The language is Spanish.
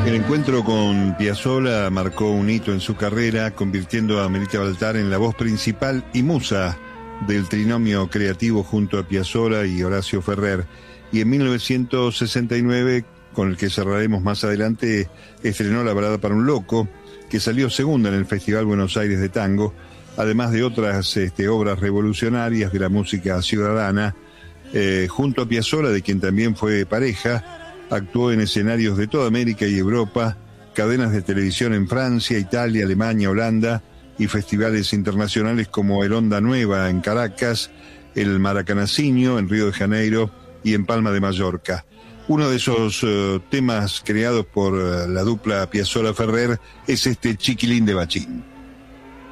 El encuentro con Piazzolla marcó un hito en su carrera, convirtiendo a Melita Baltar en la voz principal y musa del trinomio creativo junto a Piazzolla y Horacio Ferrer. Y en 1969, con el que cerraremos más adelante, estrenó La balada para un loco, que salió segunda en el Festival Buenos Aires de Tango, además de otras obras revolucionarias de la música ciudadana. Junto a Piazzolla, de quien también fue pareja, actuó en escenarios de toda América y Europa, cadenas de televisión en Francia, Italia, Alemania, Holanda y festivales internacionales como el Onda Nueva en Caracas, el Maracanacinho en Río de Janeiro y en Palma de Mallorca. Uno de esos temas creados por la dupla Piazzolla-Ferrer es este Chiquilín de Bachín.